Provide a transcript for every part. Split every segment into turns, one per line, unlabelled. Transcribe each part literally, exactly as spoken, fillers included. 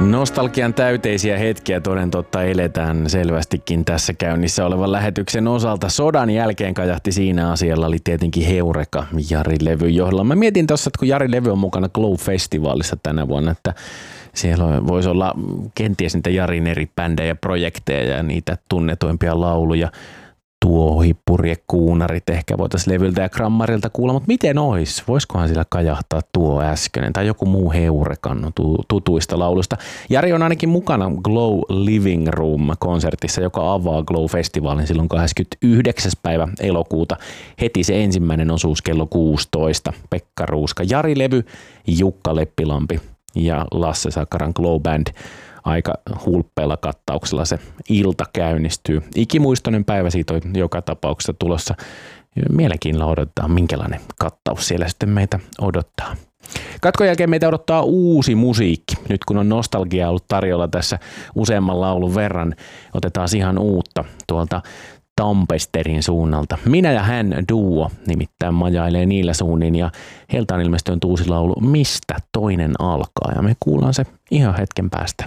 Nostalgian täyteisiä hetkiä toden totta eletään selvästikin tässä käynnissä olevan lähetyksen osalta. Sodan jälkeen kajahti siinä asialla oli tietenkin Heureka Jari-levyn johdolla. Mä mietin tuossa, että kun Jari-levy on mukana Glow-festivaalissa tänä vuonna, että siellä voisi olla kenties niitä Jarin eri bändejä ja projekteja ja niitä tunnetuimpia lauluja. Tuohi, purje, kuunarit ehkä voitaisiin levyltä ja grammarilta kuulla, mutta miten ois? Voisikohan sillä kajahtaa tuo äskeinen tai joku muu Heurekan tutuista lauluista? Jari on ainakin mukana Glow Living Room-konsertissa, joka avaa Glow-festivaalin silloin kahdeskymmenesyhdeksäs päivä elokuuta. Heti se ensimmäinen osuus kello kuusitoista. Pekka Ruuska, Jari-levy, Jukka Leppilampi ja Lasse Sakaran Glow Band. Aika hulppeella kattauksella se ilta käynnistyy. Ikimuistoinen päivä siitä on joka tapauksessa tulossa. Mielenkiinnolla odotetaan, minkälainen kattaus siellä sitten meitä odottaa. Katkon jälkeen meitä odottaa uusi musiikki. Nyt kun on nostalgia ollut tarjolla tässä useamman laulun verran, otetaan ihan uutta tuolta Tampesterin suunnalta. Minä ja hän duo nimittäin majailee niillä suunnin ja heiltä on ilmestynyt uusi laulu Mistä toinen alkaa ja me kuullaan se ihan hetken päästä.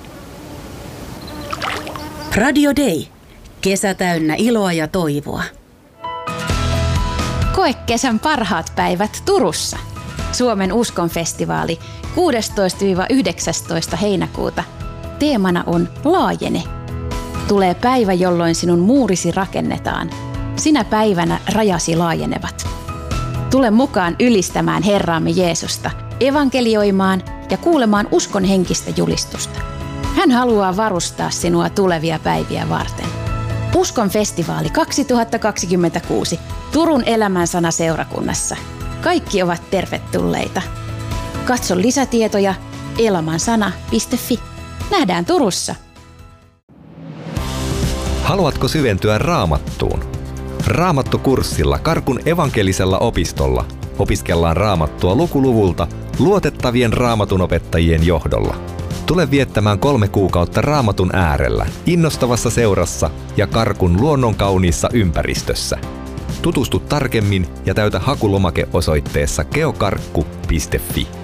Radio Day. Kesä täynnä iloa ja toivoa.
Koe kesän parhaat päivät Turussa. Suomen uskonfestivaali kuudestoista yhdeksästoista heinäkuuta. Teemana on Laajene. Tulee päivä, jolloin sinun muurisi rakennetaan. Sinä päivänä rajasi laajenevat. Tule mukaan ylistämään Herraamme Jeesusta, evankelioimaan ja kuulemaan uskon henkistä julistusta. Hän haluaa varustaa sinua tulevia päiviä varten. Uskon festivaali kaksituhattakaksikymmentäkuusi Turun elämänsana seurakunnassa. Kaikki ovat tervetulleita. Katso lisätietoja elamansana piste fi. Nähdään Turussa.
Haluatko syventyä Raamattuun? Raamattukurssilla Karkun evankelisella opistolla opiskellaan Raamattua lukuluvulta luotettavien raamatunopettajien johdolla. Tule viettämään kolme kuukautta Raamatun äärellä, innostavassa seurassa ja Karkun luonnonkauniissa ympäristössä. Tutustu tarkemmin ja täytä hakulomake osoitteessa geokarkku piste fi.